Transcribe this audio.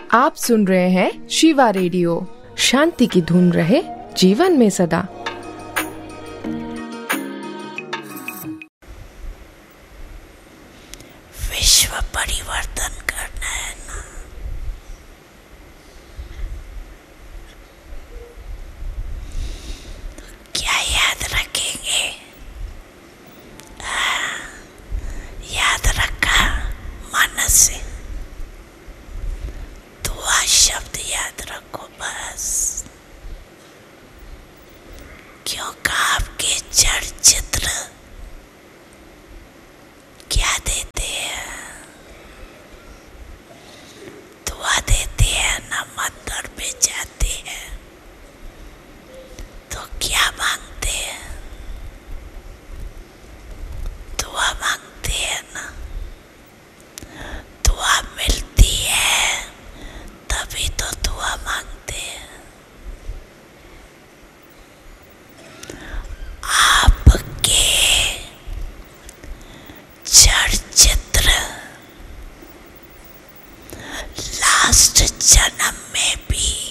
आप सुन रहे हैं शिवा रेडियो। शांति की धुन रहे जीवन में सदा। विश्व परिवर्तन करना है ना, तो क्या याद रखेंगे? याद रखा मन से, दुआ शब्द याद रखो बस, क्योंकि आपके जड़ चित्र क्या देते हैं? दुआ देते हैं ना, मंदिर पे जाते हैं तो क्या मांगते हैं? दुआ मांगते हैं ना। दुआ मिलती है तभी तो दुआ मांगते हैं। आपके जड़ चित्र लास्ट जन्म में भी